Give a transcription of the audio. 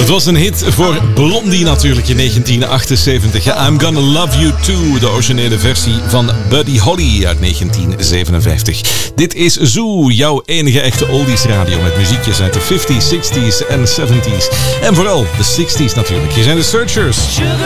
Het was een hit voor Blondie natuurlijk in 1978. I'm Gonna Love You Too, de originele versie van Buddy Holly uit 1957. Dit is Zoo, jouw enige echte oldies radio met muziekjes uit de 50s, 60s en 70s. En vooral de 60s natuurlijk. Hier zijn de Searchers. Sugar